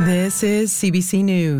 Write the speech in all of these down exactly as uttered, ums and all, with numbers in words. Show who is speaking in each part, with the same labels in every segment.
Speaker 1: This is C B C News.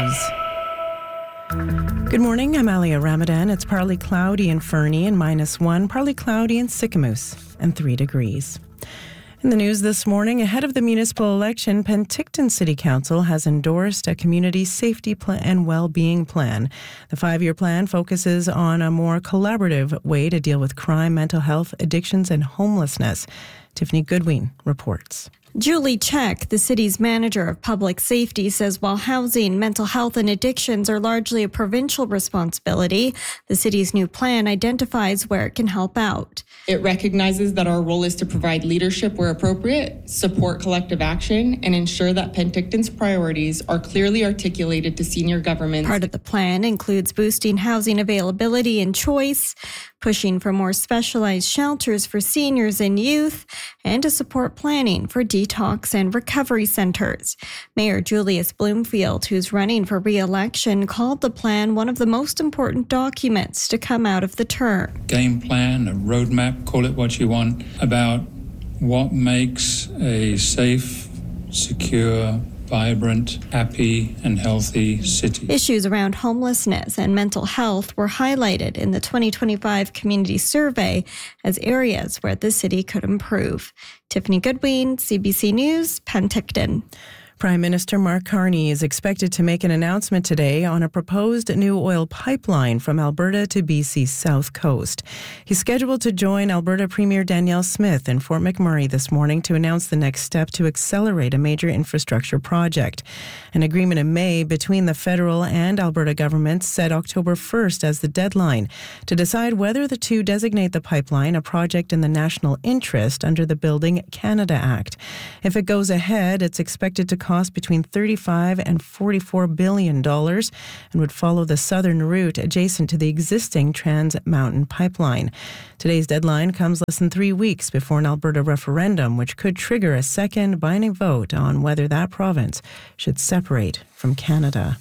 Speaker 1: Good morning, I'm Alia Ramadan. It's partly cloudy in Fernie and minus one, partly cloudy in Sicamous and three degrees. In the news this morning, ahead of the municipal election, Penticton City Council has endorsed a community safety plan and well-being plan. The five-year plan focuses on a more collaborative way to deal with crime, mental health, addictions, and homelessness. Tiffany Goodwin reports.
Speaker 2: Julie Check, the city's manager of public safety, says while housing, mental health and addictions are largely a provincial responsibility, the city's new plan identifies where it can help out.
Speaker 3: It recognizes that our role is to provide leadership where appropriate, support collective action, and ensure that Penticton's priorities are clearly articulated to senior governments.
Speaker 2: Part of the plan includes boosting housing availability and choice, pushing for more specialized shelters for seniors and youth, and to support planning for detox and recovery centers. Mayor Julius Bloomfield, who's running for re-election, called the plan one of the most important documents to come out of the term.
Speaker 4: Game plan, a roadmap, call it what you want, about what makes a safe, secure, vibrant, happy and healthy city.
Speaker 2: Issues around homelessness and mental health were highlighted in the twenty twenty-five community survey as areas where the city could improve. Tiffany Goodwin, C B C News, Penticton.
Speaker 1: Prime Minister Mark Carney is expected to make an announcement today on a proposed new oil pipeline from Alberta to B C's south coast. He's scheduled to join Alberta Premier Danielle Smith in Fort McMurray this morning to announce the next step to accelerate a major infrastructure project. An agreement in May between the federal and Alberta governments set October first as the deadline to decide whether the two designate the pipeline a project in the national interest under the Building Canada Act. If it goes ahead, it's expected to cost between thirty-five and forty-four billion dollars and would follow the southern route adjacent to the existing Trans Mountain pipeline. Today's deadline comes less than three weeks before an Alberta referendum, which could trigger a second binding vote on whether that province should separate from Canada.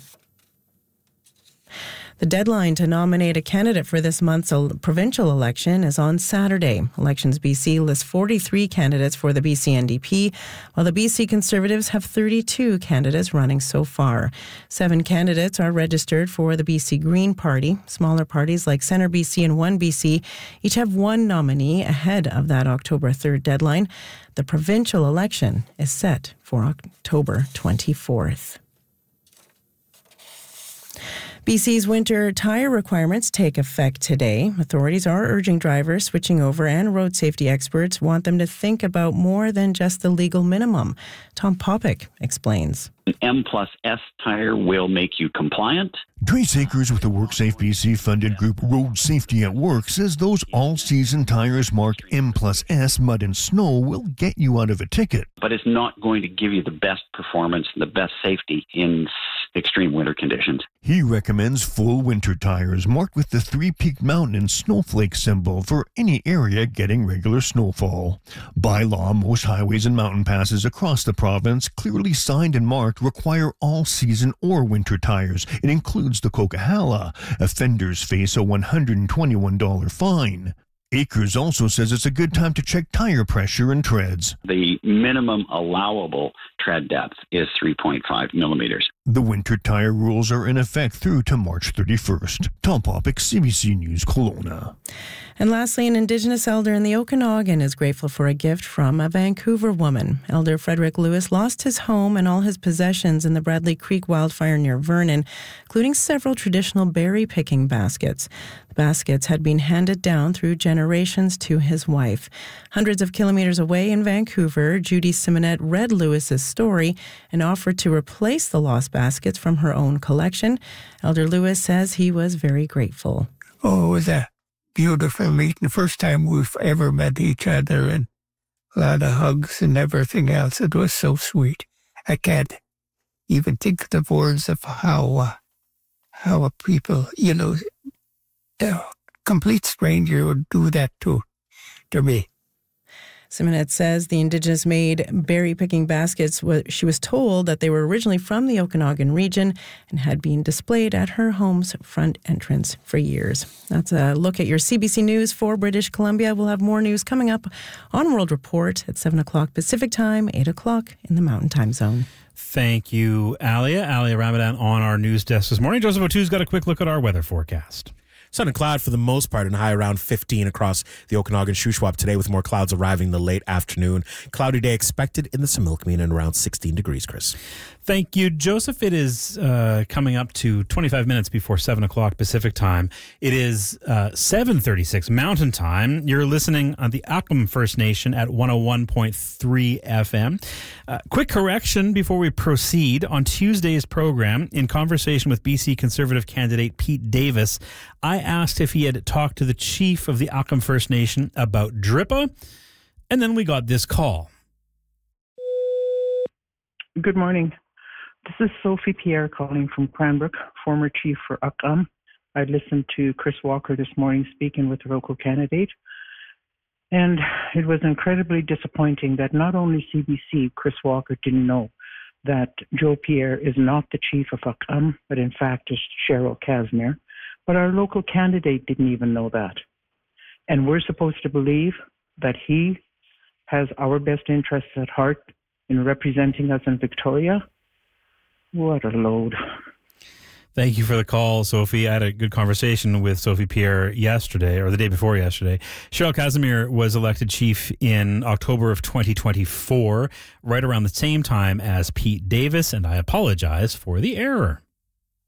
Speaker 1: The deadline to nominate a candidate for this month's provincial election is on Saturday. Elections B C lists forty-three candidates for the B C N D P, while the B C Conservatives have thirty-two candidates running so far. Seven candidates are registered for the B C Green Party. Smaller parties like Centre B C and One B C each have one nominee ahead of that October third deadline. The provincial election is set for October twenty-fourth. B C's winter tire requirements take effect today. Authorities are urging drivers switching over, and road safety experts want them to think about more than just the legal minimum. Tom Popick explains.
Speaker 5: An M plus S tire will make you compliant.
Speaker 6: Trace Akers with the WorkSafe B C funded group Road Safety at Work says those all-season tires marked M plus S mud and snow will get you out of a ticket.
Speaker 5: But it's not going to give you the best performance and the best safety in extreme winter conditions.
Speaker 6: He recommends full winter tires marked with the three-peaked mountain and snowflake symbol for any area getting regular snowfall. By law, most highways and mountain passes across the province, clearly signed and marked, require all-season or winter tires. It includes the Coquihalla. Offenders face a one hundred twenty-one dollars fine. Akers also says it's a good time to check tire pressure and treads.
Speaker 5: The minimum allowable tread depth is three point five millimeters.
Speaker 6: The winter tire rules are in effect through to March thirty-first. Tom Popick, C B C News, Kelowna.
Speaker 1: And lastly, an Indigenous elder in the Okanagan is grateful for a gift from a Vancouver woman. Elder Frederick Lewis lost his home and all his possessions in the Bradley Creek wildfire near Vernon, including several traditional berry-picking baskets. The baskets had been handed down through generations to his wife. Hundreds of kilometers away in Vancouver, Judy Simonet read Lewis's story and offered to replace the lost baskets from her own collection. Elder Lewis says he was very grateful.
Speaker 7: Oh, it was a beautiful meeting. First time we've ever met each other, and a lot of hugs and everything else. It was so sweet. I can't even think of the words of how, uh, how a people, you know, a complete stranger would do that to, to me.
Speaker 1: Simonette says the Indigenous made berry-picking baskets. She was told that they were originally from the Okanagan region and had been displayed at her home's front entrance for years. That's a look at your C B C News for British Columbia. We'll have more news coming up on World Report at seven o'clock Pacific Time, eight o'clock in the Mountain Time Zone.
Speaker 8: Thank you, Alia. Alia Ramadan on our news desk this morning. Joseph O'Too's got a quick look at our weather forecast.
Speaker 9: Sun and cloud for the most part, and high around fifteen across the Okanagan Shuswap today, with more clouds arriving in the late afternoon. Cloudy day expected in the Similkameen and around sixteen degrees, Chris.
Speaker 8: Thank you, Joseph. It is uh, coming up to twenty-five minutes before seven o'clock Pacific Time. It is uh, seven thirty-six Mountain Time. You're listening on the Akim First Nation at one oh one point three F M. Uh, quick correction before we proceed. On Tuesday's program, in conversation with B C Conservative candidate Pete Davis, I asked if he had talked to the chief of the Akim First Nation about D R I P A, and then we got this call.
Speaker 10: Good morning. This is Sophie Pierre calling from Cranbrook, former chief for Akim. I listened to Chris Walker this morning speaking with the local candidate, and it was incredibly disappointing that not only C B C, Chris Walker didn't know that Joe Pierre is not the chief of Akim, but in fact is Cheryl Casimir, but our local candidate didn't even know that. And we're supposed to believe that he has our best interests at heart in representing us in Victoria? What a load.
Speaker 8: Thank you for the call, Sophie. I had a good conversation with Sophie Pierre yesterday, or the day before yesterday. Cheryl Casimir was elected chief in October of twenty twenty-four, right around the same time as Pete Davis, and I apologize for the error.